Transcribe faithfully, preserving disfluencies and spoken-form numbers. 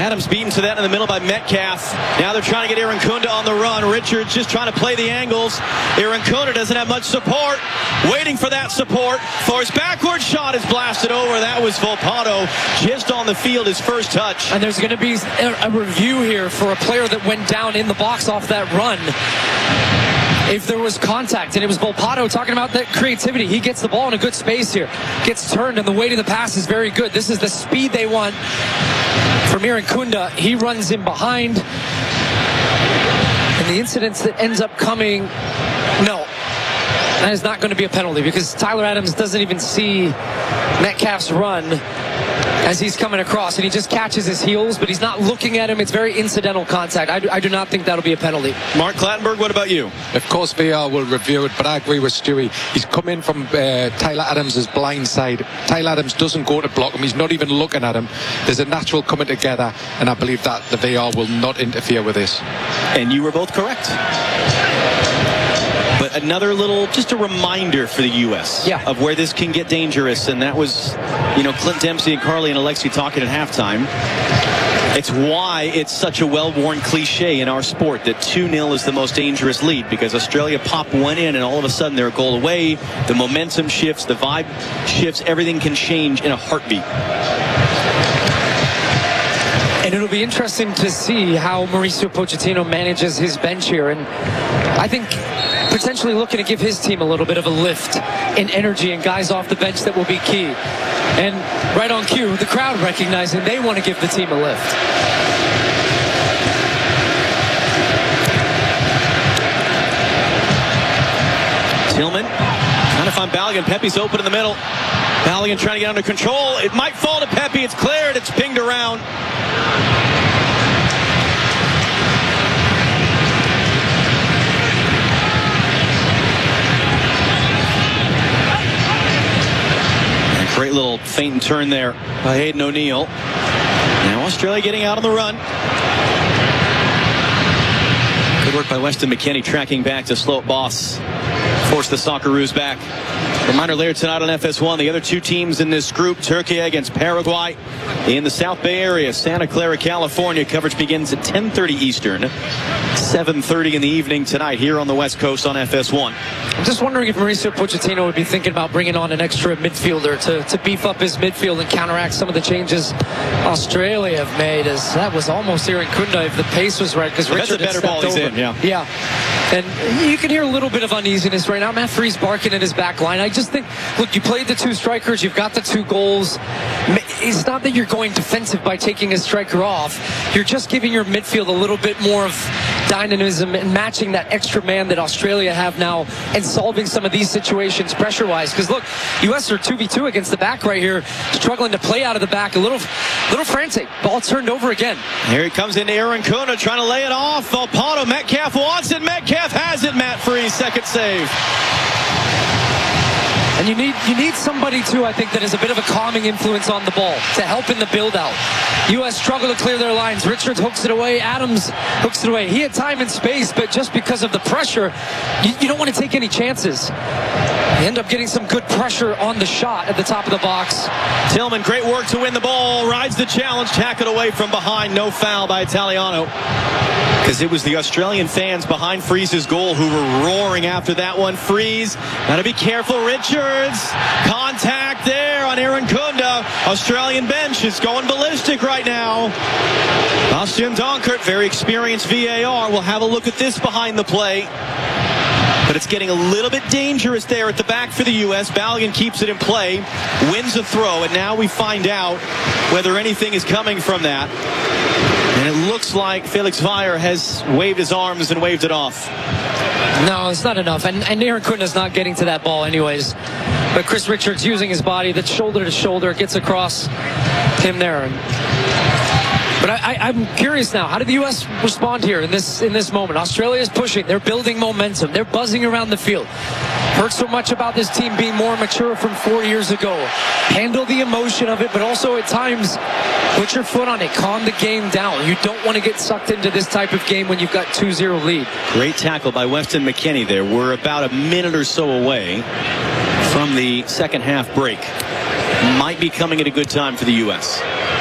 Adams beaten to that in the middle by Metcalf. Now they're trying to get Irankunda on the run. Richards just trying to play the angles. Irankunda doesn't have much support. Waiting for that support. For his backward shot is blasted over. That was Volpato just on the field, his first touch. And there's going to be a review here for a player that went down in the box off that run. If there was contact, and it was Volpato talking about that creativity. He gets the ball in a good space here. Gets turned, and the weight of the pass is very good. This is the speed they want from Irankunda. He runs in behind. And the incident that ends up coming, no. That is not going to be a penalty because Tyler Adams doesn't even see Metcalf's run as he's coming across, and he just catches his heels, but he's not looking at him. It's very incidental contact. I do, I do not think that'll be a penalty. Mark Clattenburg, what about you? Of course V R will review it, but I agree with Stewie. He's come in from uh, Tyler Adams' blind side. Tyler Adams doesn't go to block him. He's not even looking at him. There's a natural coming together, and I believe that the V R will not interfere with this. And you were both correct. But another little, just a reminder for the U S yeah. of where this can get dangerous. And that was, you know, Clint Dempsey and Carly and Alexi talking at halftime. It's why it's such a well-worn cliche in our sport that two nil is the most dangerous lead, because Australia pop one in and all of a sudden they're a goal away. The momentum shifts, the vibe shifts, everything can change in a heartbeat. And it'll be interesting to see how Mauricio Pochettino manages his bench here. And I think potentially looking to give his team a little bit of a lift in energy and guys off the bench that will be key. And right on cue, the crowd recognizing they want to give the team a lift. Tillman trying to find Balogun. Pepe's open in the middle. Balogun trying to get under control. It might fall to Pepe. It's cleared. It's pinged around. Great little feint and turn there by Hayden O'Neill. Now Australia getting out on the run. Good work by Weston McKennie tracking back to Sloat Boss. Force the Socceroos back. Reminder later tonight on F S one, the other two teams in this group, Turkey against Paraguay in the South Bay area, Santa Clara, California. Coverage begins at ten thirty Eastern, seven thirty in the evening tonight here on the West Coast on F S one. I'm just wondering if Mauricio Pochettino would be thinking about bringing on an extra midfielder to, to beef up his midfield and counteract some of the changes Australia have made, as that was almost Irankunda if the pace was right, because Richard That's a better ball he's in, yeah. Yeah. And you can hear a little bit of uneasiness right now. Matt Freese barking at his back line. I just think, look, you played the two strikers. You've got the two goals. It's not that you're going defensive by taking a striker off. You're just giving your midfield a little bit more of dynamism and matching that extra man that Australia have now and solving some of these situations pressure-wise. Because, look, U S are two v two against the back right here, struggling to play out of the back. A little little frantic. Ball turned over again. Here he comes into Irankunda trying to lay it off. Volpato. Metcalf wants it. Metcalf has it. Matt Freese, second save. And you need you need somebody, too, I think, that is a bit of a calming influence on the ball to help in the build-out. U S struggle to clear their lines. Richards hooks it away. Adams hooks it away. He had time and space, but just because of the pressure, you, you don't want to take any chances. You end up getting some good pressure on the shot at the top of the box. Tillman, great work to win the ball. Rides the challenge, tackled away from behind. No foul by Italiano. Because it was the Australian fans behind Freeze's goal who were roaring after that one. Freeze, got to be careful. Richards, contact there on Irankunda. Australian bench is going ballistic right now. Bastian Donkert, very experienced V A R. We'll have a look at this behind the play. But it's getting a little bit dangerous there at the back for the U S. Balogun keeps it in play, wins a throw, and now we find out whether anything is coming from that. And it looks like Felix Weyer has waved his arms and waved it off. No, it's not enough. And, and Irankunda not getting to that ball anyways. But Chris Richards using his body, that's shoulder to shoulder, gets across him there. But I, I, I'm curious now, how did the U S respond here in this in this moment? Australia is pushing. They're building momentum. They're buzzing around the field. Heard so much about this team being more mature from four years ago. Handle the emotion of it, but also at times put your foot on it. Calm the game down. You don't want to get sucked into this type of game when you've got two zero lead. Great tackle by Weston McKennie there. We're about a minute or so away from the second half break. Might be coming at a good time for the U S